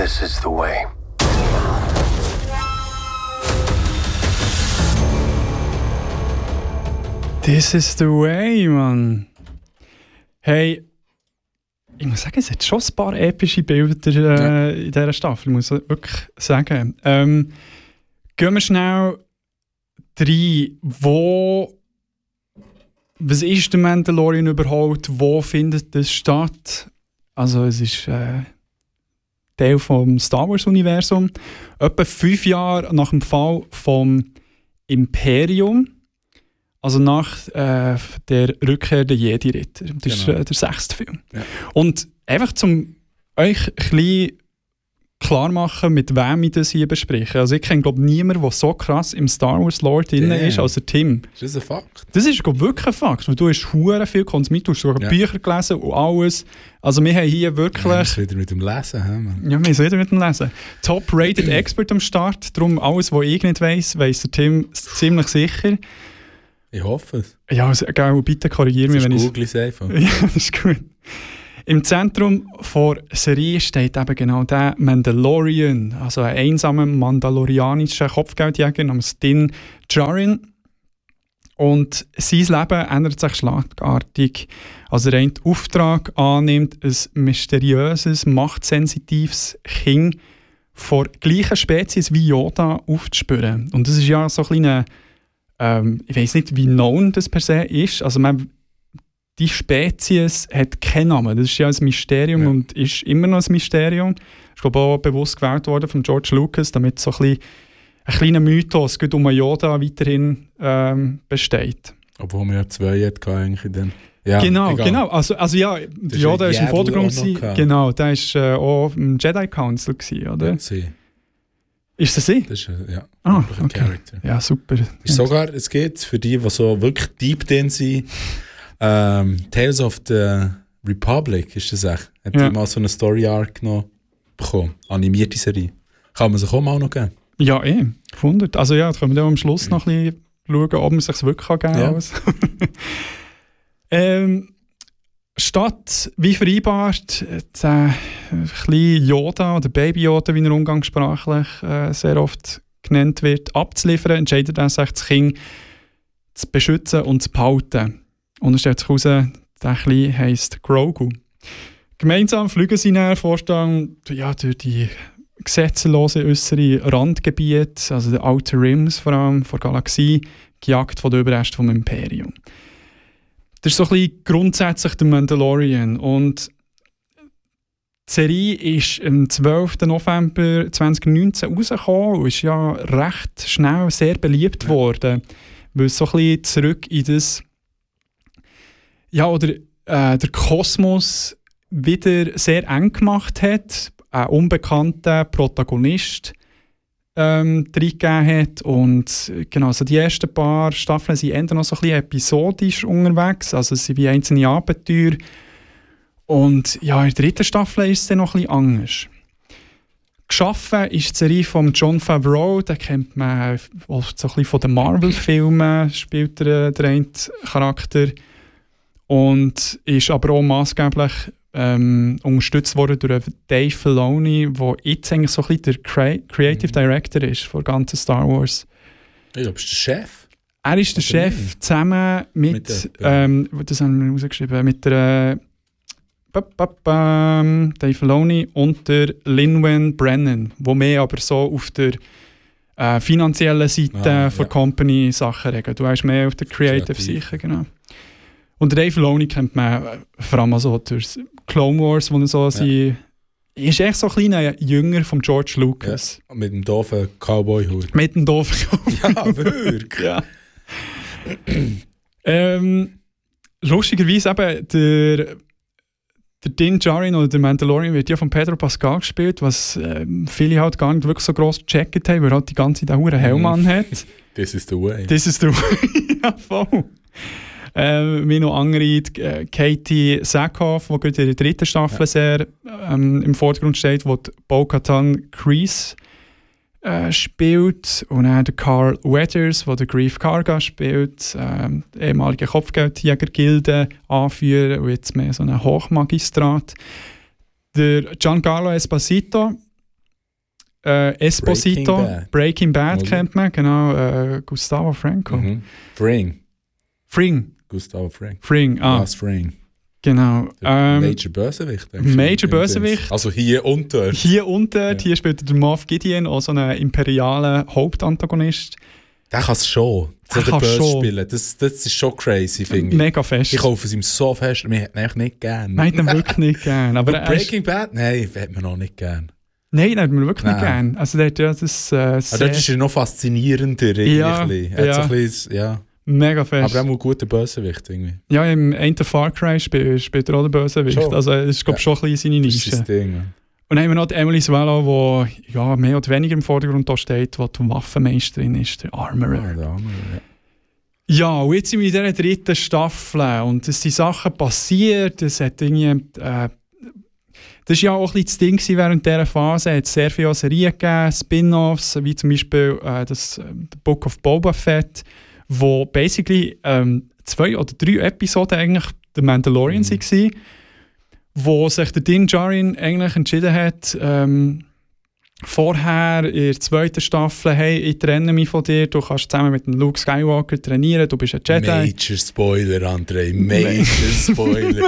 This is the way. This is the way, Mann. Hey, ich muss sagen, es hat schon ein paar epische Bilder in dieser Staffel, muss ich wirklich sagen. Gehen wir schnell rein. Was ist der Mandalorian überhaupt? Wo findet das statt? Also es ist Teil vom Star Wars Universum. Etwa 5 Jahre nach dem Fall vom Imperium. Also nach der Rückkehr der Jedi-Ritter. Das ist der 6. Film. Ja. Und einfach zum euch ein bisschen klar machen, mit wem ich das hier bespreche. Also ich kenne, glaube ich, niemanden, der so krass im Star Wars Lore drin ist, als der Tim. Ist das ein Fakt? Das ist, glaube ich, wirklich ein Fakt. Weil du hast verdammt viel konsumiert, du hast sogar Bücher gelesen und alles. Also wir haben hier wirklich... Wir müssen wieder mit dem Lesen haben. Ja, wir müssen wieder mit dem Lesen. Top-rated Expert am Start. Darum alles, was ich nicht weiss der Tim ziemlich sicher. Ich hoffe es. Ja, also, bitte korrigiere mich, wenn ich... Google es einfach. Ja, das ist gut. Im Zentrum der Serie steht eben genau der Mandalorian, also ein einsamer mandalorianischer Kopfgeldjäger namens Din Djarin. Und sein Leben ändert sich schlagartig, als er einen Auftrag annimmt, ein mysteriöses, machtsensitives Kind von gleicher Spezies wie Yoda aufzuspüren. Und das ist ja so ein kleiner... ich weiss nicht, wie known das per se ist. Also die Spezies hat keinen Namen. Das ist ja ein Mysterium und ist immer noch ein Mysterium. Ich glaube auch bewusst gewählt worden von George Lucas, damit so ein kleiner Mythos gut um Yoda weiterhin besteht. Obwohl wir ja 2 hatten eigentlich in den... Ja, genau. Also ja, Yoda war im Vordergrund. Genau, der war auch im Jedi Council, oder? Ja, sie. Ist das sie? Das ist ja ein okay. Charakter. Ja, super. Ist sogar, es geht für die so wirklich deep drin sind, Tales of the Republic ist das echt. Hat die mal so eine Story-Arc noch bekommen. Animierte Serie. Kann man sich auch mal noch geben? Ja, gefunden. Also ja, da können wir dann am Schluss noch ein bisschen schauen, ob man es sich wirklich geben kann. Statt, wie vereinbart, der kleine Yoda oder Baby Yoda, wie er umgangssprachlich sehr oft genannt wird, abzuliefern, entscheidet er sich, das Kind zu beschützen und zu behalten. Und es stellt sich heraus, der Kleine heisst Grogu. Gemeinsam fliegen sie nach Vorstand durch die gesetzlose äußere Randgebiete, also die Outer Rims vor allem, von der Galaxie, gejagt von den Überresten vom Imperium. Das ist so ein bisschen grundsätzlich der Mandalorian. Und die Serie ist am 12. November 2019 rausgekommen und ist ja recht schnell sehr beliebt worden, weil es so ein bisschen zurück in das der Kosmos wieder sehr eng gemacht hat, einen unbekannten Protagonist reingegeben hat. Und genau, also die ersten paar Staffeln sind eher noch so ein bisschen episodisch unterwegs, also es sind wie einzelne Abenteuer. Und ja, in der 3. Staffel ist es dann noch ein bisschen anders. Geschaffen ist die Serie von Jon Favreau, den kennt man so ein bisschen von den Marvel-Filmen, spielt der eine Charakter. Und ist aber auch maßgeblich unterstützt worden durch Dave Filoni, der jetzt eigentlich so ein bisschen der Creative Director ist von der ganzen Star Wars. Ich glaube, ist der Chef. Er ist der Chef zusammen mit das haben wir rausgeschrieben, mit der Dave Filoni und der Lin-Wen Brennan, wo mehr aber so auf der finanziellen Seite der Company Sachen regeln. Du hast mehr auf der Creative Seite, genau. Und Dave Filoni kennt man vor allem so durch Clone Wars, wo er so ist echt so ein kleiner Jünger von George Lucas. Ja, mit dem doofen Cowboy-Hut. Mit dem doofen Cowboy-Hut. Ja, wirklich. Ja. Lustigerweise eben, der Din Djarin oder der Mandalorian wird ja von Pedro Pascal gespielt, was viele halt gar nicht wirklich so gross gecheckt haben, weil er halt die ganze Zeit einen Helm anhat. This is the way. This is the way. Ja, voll. Wie noch andere, Katie Sackhoff, die gerade in der 3. Staffel sehr im Vordergrund steht, wo Bo-Katan Kryze spielt. Und dann der Carl Weathers, der Greef Karga spielt, ehemaliger Kopfgeldjäger-Gilde Anführer und jetzt mehr so ein Hochmagistrat. Der Giancarlo Esposito, Esposito. Breaking Bad kennt man, genau. Gustavo Franco. Fring. Gustavo Fring. Fring, Lars Fring. Genau. Major Bösewicht. Major Bösewicht. Also hier und dort. Hier spielt der Moff Gideon, auch so einen imperialen Hauptantagonist. Der kann es schon. Der Böse spielen. Das ist schon crazy, finde ich. Mega fest. Ich kaufe es ihm so fest. Wir hätten ihn eigentlich nicht gern. Wir hätten ihn wirklich nicht gern. Aber Breaking Bad? Nein, hätten wir noch nicht gern. Nein, den hätten wir wirklich nicht gern. Also der hat ja das aber dort ist er noch faszinierender. Ja. Mega fest. Aber er muss ein guter Bösewicht irgendwie. Ja, im einen Far Cry spielt er auch der Bösewicht. Schon. Also das ist, glaube ich, schon ein bisschen seine Nische. Das ist das Ding. Und dann haben wir noch die Emily Swallow, die ja, mehr oder weniger im Vordergrund da steht, die Waffenmeisterin ist, der Armorer. Der Armorer, ja, und jetzt sind wir in dieser 3. Staffel und es sind Sachen passiert, es hat irgendwie... das war ja auch ein bisschen das Ding während dieser Phase. Es hat sehr viele Serien gegeben, Spin-Offs, wie zum Beispiel das The Book of Boba Fett, wo basically 2 oder 3 Episoden eigentlich The Mandalorian waren, wo sich der Din Djarin eigentlich entschieden hat, vorher in der 2. Staffel, hey, ich trenne mich von dir, du kannst zusammen mit dem Luke Skywalker trainieren, du bist ein Jedi. Major Spoiler, André, Major Spoiler.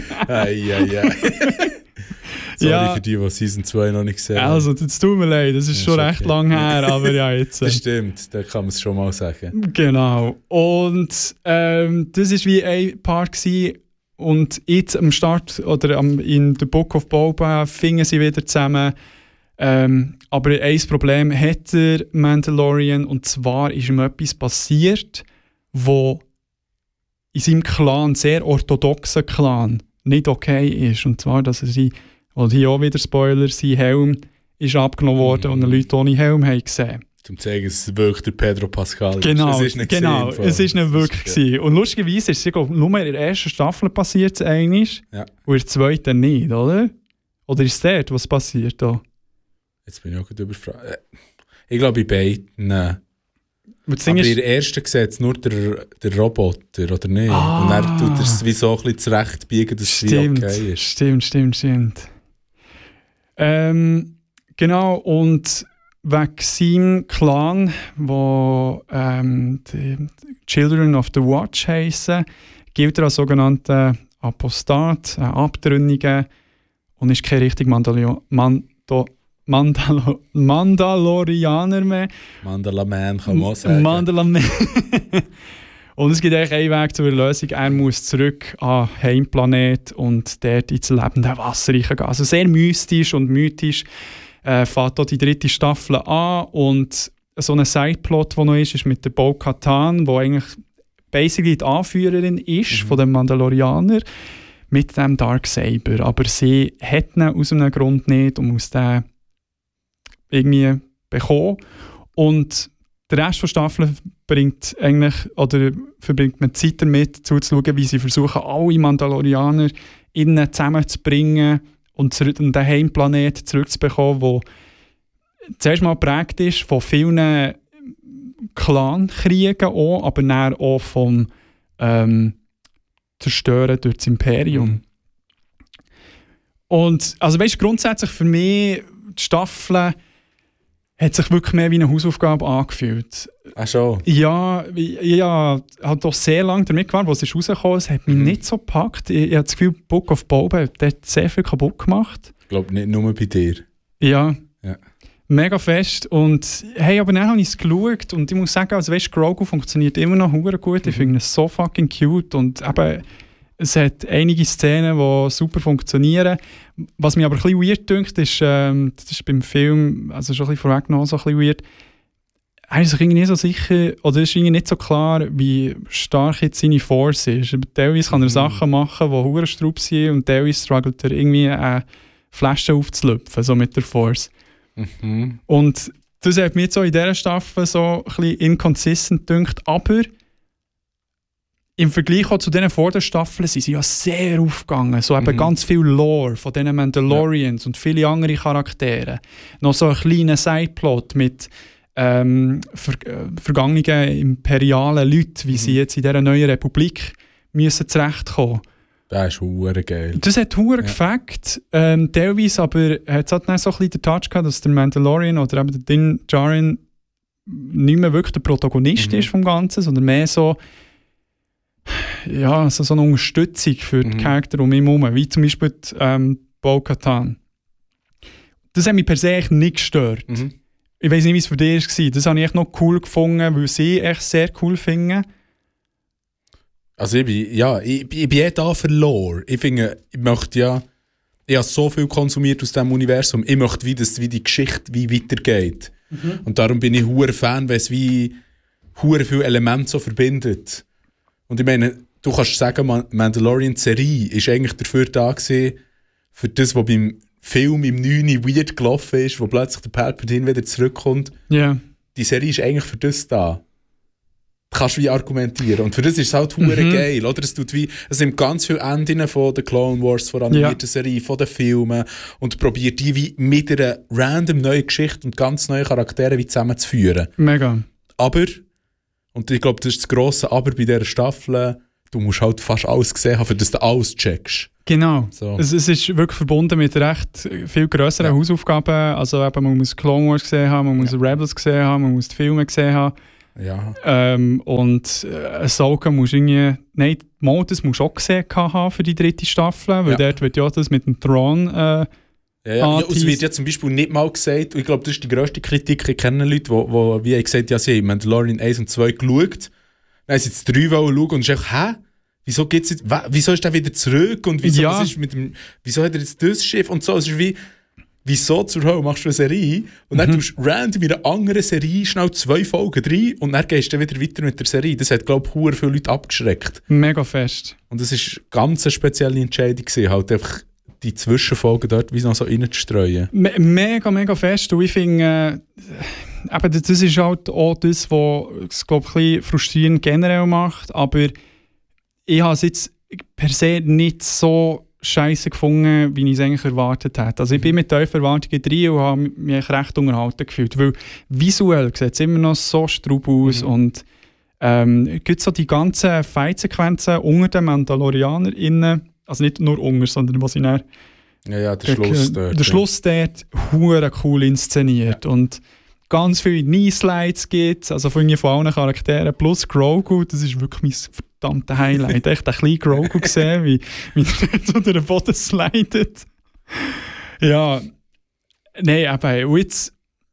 Sorry für die Season 2 noch nicht gesehen haben. Also, das tut mir leid, das ist schon recht lang her, aber ja, jetzt... Das stimmt, da kann man es schon mal sagen. Genau. Und das war wie ein Part gewesen. Und jetzt am Start, oder in The Book of Boba, fingen sie wieder zusammen. Aber ein Problem hat der Mandalorian, und zwar ist ihm etwas passiert, wo in seinem Clan, sehr orthodoxen Clan, nicht okay ist. Und zwar, dass er und hier auch wieder Spoiler, sein Helm ist abgenommen worden und Leute ohne Helm haben gesehen. Zum zeigen, dass es wirklich der Pedro Pascal ist. Genau, es ist nicht es ist nicht wirklich gewesen. Und lustigerweise ist es nur in der 1. Staffel passiert, und in der 2. nicht, oder? Oder ist es dort, was passiert da? Jetzt bin ich auch überfragt. Ich glaube, bei beiden. Aber in der 1. sieht es nur der Roboter, oder nicht? Und er tut es wie so ein bisschen zurechtbiegen, dass es wie okay ist. Stimmt. Genau, und wegen seinem Clan, wo die Children of the Watch heissen, gilt er als sogenannter Apostat, Abtrünniger, und ist kein richtig Mandalorianer mehr. Mandalaman kann man auch sagen. Mandalaman. Und es gibt eigentlich einen Weg zur Erlösung. Er muss zurück an den Heimplanet und dort ins lebende Wasser reingehen. Also sehr mystisch und mythisch fängt auch die 3. Staffel an. Und so ein Sideplot, der noch ist mit der Bo-Katan, die eigentlich basically die Anführerin ist von den Mandalorianern, mit dem Darksaber. Aber sie hat ihn aus einem Grund nicht und muss den irgendwie bekommen. Und der Rest der Staffel verbringt man Zeit damit, zuzuschauen, wie sie versuchen, alle Mandalorianer innen zusammenzubringen und den Heimplanet zurückzubekommen, der zuerst mal geprägt ist von vielen Clankriegen, aber dann auch vom Zerstören durch das Imperium. Und also weißt, grundsätzlich für mich, die Staffel hat sich wirklich mehr wie eine Hausaufgabe angefühlt. Ach schon? Ja, ich habe doch sehr lange damit gewartet, als es rausgekommen ist. Es hat mich nicht so gepackt. Ich habe das Gefühl, Book of Boba hat sehr viel kaputt gemacht. Ich glaube nicht nur bei dir. Ja. Mega fest. Und hey, aber dann habe ich es geschaut und ich muss sagen, also weißt, Grogu funktioniert immer noch verdammt gut. Ich finde es so fucking cute und eben, es hat einige Szenen, die super funktionieren. Was mich aber ein bisschen weird dünkt, ist, das ist beim Film, also schon ein bisschen vorweggenommen, so ein bisschen weird. Er ist sich irgendwie nicht so sicher, oder es ist irgendwie nicht so klar, wie stark jetzt seine Force ist. Teilweise kann er Sachen machen, die verdammt Straub sind, und teilweise struggelt er irgendwie eine Flasche aufzulöpfen, so mit der Force. Und das hat mich jetzt so in dieser Staffel so ein bisschen inconsistent gedünkt, aber im Vergleich auch zu diesen Vorderstaffeln sind sie ja sehr aufgegangen. So eben ganz viel Lore von diesen Mandalorians und viele andere Charaktere. Noch so einen kleinen Sideplot mit vergangenen imperialen Leuten, wie sie jetzt in dieser neuen Republik müssen zurechtkommen. Das ist verdammt geil. Das hat verdammt gefällt. Teilweise aber hat es halt dann so ein bisschen den Touch gehabt, dass der Mandalorian oder eben der Din Djarin nicht mehr wirklich der Protagonist ist vom Ganzen, sondern mehr so, ja, so eine Unterstützung für die Charakter um ihn herum, wie zum Beispiel Bo-Katan. Das hat mich per se echt nicht gestört. Ich weiß nicht, wie es für dich war. Das habe ich echt noch cool gefunden, weil sie echt sehr cool finden. Also ich bin eh da für Lore. Ich finde, ich habe so viel konsumiert aus diesem Universum. Ich möchte, wie die Geschichte weitergeht. Und darum bin ich ein Fan, weil es wie viele Elemente so verbindet. Und ich meine, du kannst sagen, Mandalorian-Serie ist eigentlich dafür da gewesen, für das, was beim Film im 9. weird gelaufen ist, wo plötzlich der Palpatine wieder zurückkommt. Yeah. Die Serie ist eigentlich für das da. Du kannst wie argumentieren. Und für das ist es halt geil, oder? Es nimmt ganz viele Enden von den Clone Wars, von der animierten Serie, von den Filmen und probiert die wie mit einer random neuen Geschichte und ganz neuen Charakteren wie zusammenzuführen. Mega. Aber, und ich glaube, das ist das grosse Aber bei dieser Staffel, du musst halt fast alles gesehen haben, dass du alles checkst. Genau. So. Es ist wirklich verbunden mit recht viel grösseren Hausaufgaben. Also eben, man muss Clone Wars gesehen haben, man muss Rebels gesehen haben, man muss die Filme gesehen haben. Ja. Und Ahsoka musst du irgendwie... Nein, das musst du auch gesehen haben für die 3. Staffel, weil dort wird ja das mit dem Thron es wird ja zum Beispiel nicht mal gesagt, und ich glaube, das ist die grösste Kritik, ich kenne Leute, die wie gesagt haben, sie haben Mandalorian 1 und 2 geschaut, dann haben sie jetzt 3 schauen und es ist einfach, wieso ist der wieder zurück und wieso, was ist mit dem, wieso hat er jetzt das Schiff und so, es ist wie, wieso zur Hölle machst du eine Serie und dann tust du random in einer anderen Serie schnell 2 Folgen rein und dann gehst du wieder weiter mit der Serie. Das hat, glaube ich, viele Leute abgeschreckt. Mega fest. Und das war ganz eine spezielle Entscheidung gewesen, halt einfach die Zwischenfolgen dort wie noch so reinzustreuen. Mega, mega fest. Und ich finde, das ist halt auch das, was es, glaube ich, ein bisschen frustrierend generell macht. Aber ich habe es jetzt per se nicht so scheiße gefunden, wie ich es eigentlich erwartet hätte. Also ich bin mit tiefen Erwartungen drin und habe mich recht unterhalten gefühlt. Weil visuell sieht es immer noch so straub aus und gibt so die ganzen Fight-Sequenzen unter den MandalorianerInnen, also nicht nur unter, sondern was ich dann... Ja, der Schluss dort. Der Schluss dort, hure cool inszeniert. Ja. Und ganz viele Knee-Slides gibt, also von allen Charakteren, plus Grogu, das ist wirklich mein verdammtes Highlight. Echt ein kleiner Grogu gesehen, wie er so durch den Boden slidet. Ja, nein, aber jetzt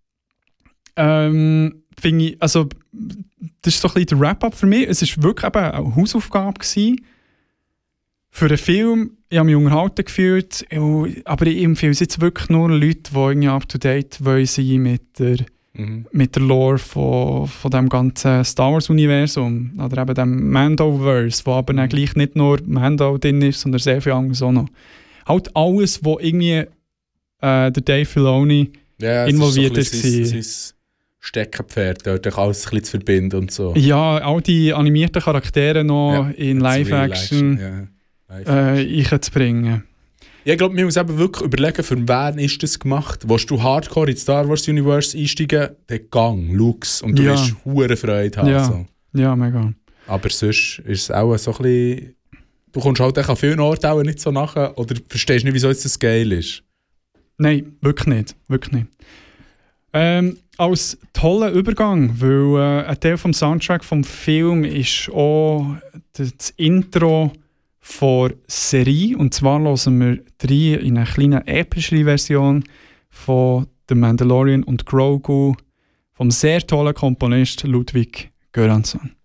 finde ich, also das ist so ein bisschen der Wrap-up für mich. Es war wirklich eben eine Hausaufgabe gewesen. Für den Film, ich habe mich unterhalten gefühlt, aber ich empfehle es jetzt wirklich nur Leute, die irgendwie up-to-date sein mit der Lore von dem ganzen Star Wars-Universum oder eben dem Mandoverse, wo aber dann gleich nicht nur Mando drin ist, sondern sehr viel anderes auch noch. Halt alles, wo irgendwie der Dave Filoni involviert war. Sein Steckenpferd, dort alles ein bisschen zu verbinden und so. Ja, all die animierten Charaktere noch in Live-Action einzubringen. Ja, ich glaube, wir müssen eben wirklich überlegen, für wen ist das gemacht. Willst du hardcore ins Star Wars Universe einsteigen, dann gang, schau's und du wirst hure Freude haben. Ja. So. Ja, mega. Aber sonst ist es auch so ein bisschen... Du kommst halt an vielen Orten auch nicht so nachher oder verstehst nicht, wieso jetzt das geil ist. Nein, wirklich nicht. Wirklich nicht. Als toller Übergang, weil ein Teil vom Soundtrack vom Film ist auch das Intro von Serie. Und zwar hören wir 3 in einer kleinen epischeren Version von The Mandalorian und Grogu vom sehr tollen Komponist Ludwig Göransson.